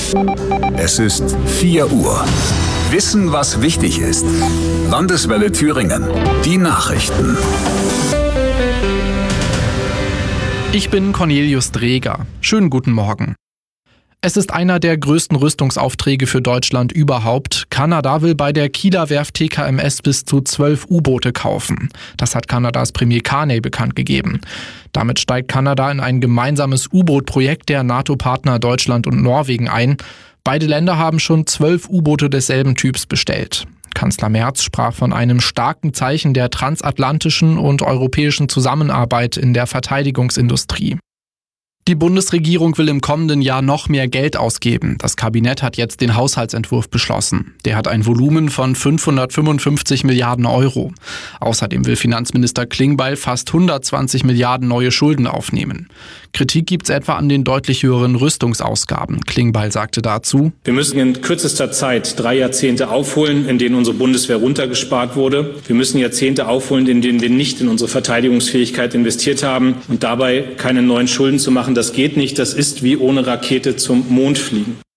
Es ist 4 Uhr. Wissen, was wichtig ist. Landeswelle Thüringen. Die Nachrichten. Ich bin Cornelius Dreger. Schönen guten Morgen. Es ist einer der größten Rüstungsaufträge für Deutschland überhaupt. Kanada will bei der Kieler Werft TKMS bis zu 12 U-Boote kaufen. Das hat Kanadas Premier Carney bekannt gegeben. Damit steigt Kanada in ein gemeinsames U-Boot-Projekt der NATO-Partner Deutschland und Norwegen ein. Beide Länder haben schon 12 U-Boote desselben Typs bestellt. Kanzler Merz sprach von einem starken Zeichen der transatlantischen und europäischen Zusammenarbeit in der Verteidigungsindustrie. Die Bundesregierung will im kommenden Jahr noch mehr Geld ausgeben. Das Kabinett hat jetzt den Haushaltsentwurf beschlossen. Der hat ein Volumen von 555 Milliarden Euro. Außerdem will Finanzminister Klingbeil fast 120 Milliarden neue Schulden aufnehmen. Kritik gibt's etwa an den deutlich höheren Rüstungsausgaben. Klingbeil sagte dazu: Wir müssen in kürzester Zeit 3 Jahrzehnte aufholen, in denen unsere Bundeswehr runtergespart wurde. Wir müssen Jahrzehnte aufholen, in denen wir nicht in unsere Verteidigungsfähigkeit investiert haben und dabei keine neuen Schulden zu machen. Das geht nicht. Das ist wie ohne Rakete zum Mond fliegen.